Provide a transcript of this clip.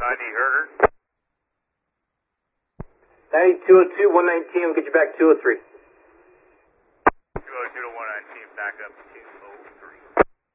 ID Herder. ID 202, 119, we'll get you back 203. 202 to 119, back up to